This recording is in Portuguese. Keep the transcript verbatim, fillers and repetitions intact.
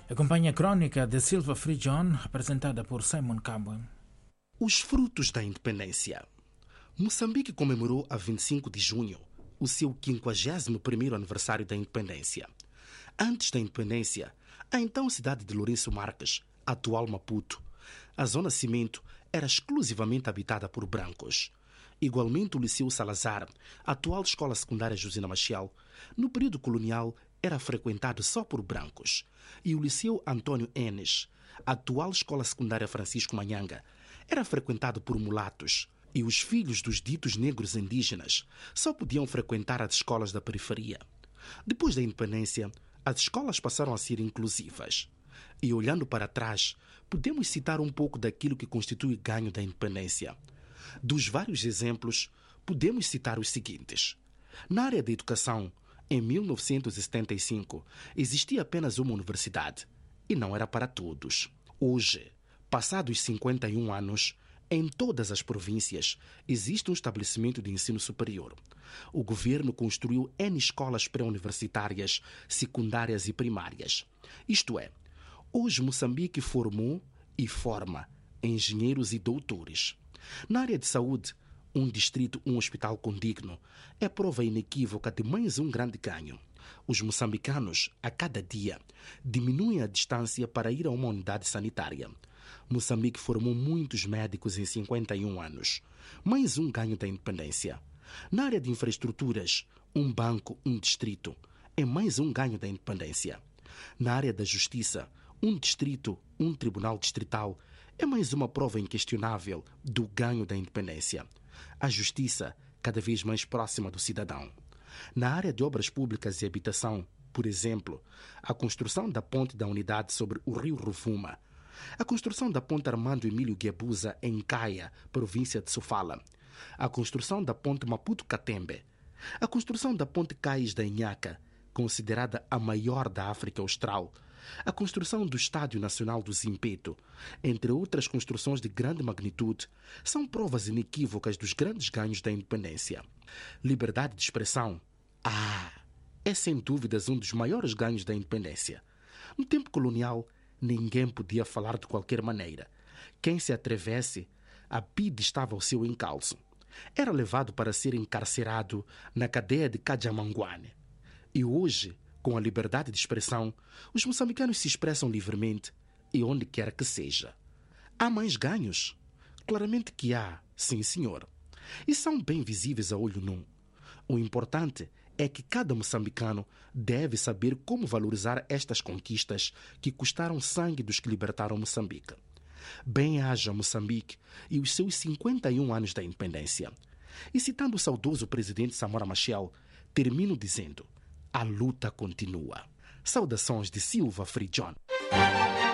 Acompanhe a crônica de Silva Frijon, apresentada por Simon Cabo. Os frutos da independência. Moçambique comemorou a vinte e cinco de junho o seu quinquagésimo primeiro aniversário da independência. Antes da independência, a então cidade de Lourenço Marques, atual Maputo, a zona cimento era exclusivamente habitada por brancos. Igualmente o Liceu Salazar, atual escola secundária Josina Maciel, no período colonial era frequentado só por brancos. E o Liceu Antônio Enes, atual escola secundária Francisco Manhanga, era frequentado por mulatos. E os filhos dos ditos negros indígenas só podiam frequentar as escolas da periferia. Depois da independência, as escolas passaram a ser inclusivas. E olhando para trás, podemos citar um pouco daquilo que constitui o ganho da independência. Dos vários exemplos, podemos citar os seguintes. Na área da educação, em mil novecentos e setenta e cinco, existia apenas uma universidade, e não era para todos. Hoje, passados cinquenta e um anos, em todas as províncias, existe um estabelecimento de ensino superior. O governo construiu N escolas pré-universitárias, secundárias e primárias. Isto é, hoje Moçambique formou e forma engenheiros e doutores. Na área de saúde, um distrito, um hospital condigno, é prova inequívoca de mais um grande ganho. Os moçambicanos, a cada dia, diminuem a distância para ir a uma unidade sanitária. Moçambique formou muitos médicos em cinquenta e um anos. Mais um ganho da independência. Na área de infraestruturas, um banco, um distrito, é mais um ganho da independência. Na área da justiça, um distrito, um tribunal distrital, é mais uma prova inquestionável do ganho da independência. A justiça cada vez mais próxima do cidadão. Na área de obras públicas e habitação, por exemplo, a construção da ponte da unidade sobre o rio Rovuma, a construção da ponte Armando Emílio Guebuza em Caia, província de Sofala, a construção da ponte Maputo-Catembe, a construção da ponte Cais da Inhaca, considerada a maior da África Austral, a construção do Estádio Nacional do Zimpeto, entre outras construções de grande magnitude, são provas inequívocas dos grandes ganhos da independência. Liberdade de expressão. Ah, é sem dúvidas um dos maiores ganhos da independência. No tempo colonial, ninguém podia falar de qualquer maneira. Quem se atrevesse, a P I D estava ao seu encalço. Era levado para ser encarcerado na cadeia de Cajamanguane. E hoje, com a liberdade de expressão, os moçambicanos se expressam livremente e onde quer que seja. Há mais ganhos? Claramente que há, sim senhor. E são bem visíveis a olho nu. O importante é que cada moçambicano deve saber como valorizar estas conquistas que custaram sangue dos que libertaram Moçambique. Bem haja Moçambique e os seus cinquenta e um anos da independência. E citando o saudoso presidente Samora Machel, termino dizendo: a luta continua. Saudações de Silva Frijon.